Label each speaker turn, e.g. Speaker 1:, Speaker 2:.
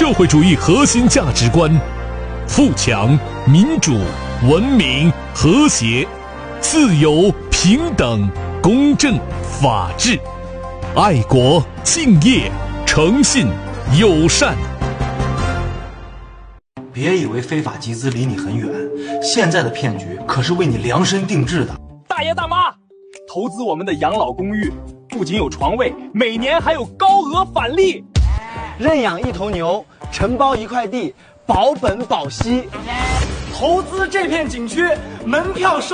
Speaker 1: 社会主义核心价值观：富强、民主、文明、和谐、自由、平等、公正、法治、爱国、敬业、诚信、友善。
Speaker 2: 别以为非法集资离你很远，现在的骗局可是为你量身定制的。
Speaker 3: 大爷大妈，投资我们的养老公寓，不仅有床位，每年还有高额返利。
Speaker 4: 认养一头牛，承包一块地，保本保息。
Speaker 3: 投资这片景区，门票收